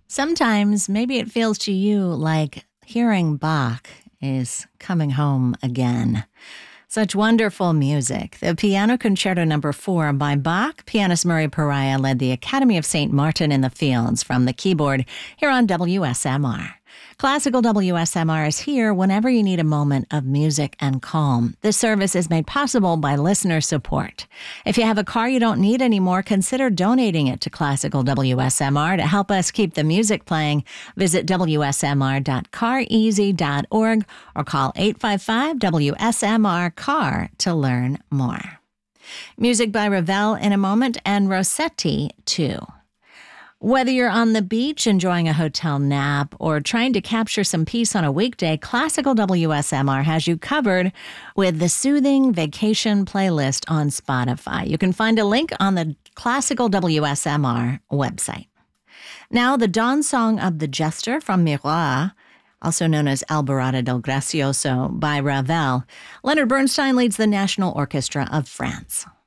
Sometimes maybe it feels to you like hearing Bach is coming home again. Such wonderful music. The Piano Concerto No. 4 by Bach. Pianist Murray Pariah led the Academy of St. Martin in the Fields from the keyboard here on WSMR. Classical WSMR is here whenever you need a moment of music and calm. This service is made possible by listener support. If you have a car you don't need anymore, consider donating it to Classical WSMR to help us keep the music playing. Visit wsmr.careasy.org or call 855-WSMR-CAR to learn more. Music by Ravel in a moment, and Rossetti, too. Whether you're on the beach enjoying a hotel nap or trying to capture some peace on a weekday, Classical WSMR has you covered with the Soothing Vacation playlist on Spotify. You can find a link on the Classical WSMR website. Now, the Dawn Song of the Jester from Miroir, also known as Alborada del Gracioso by Ravel. Leonard Bernstein leads the National Orchestra of France.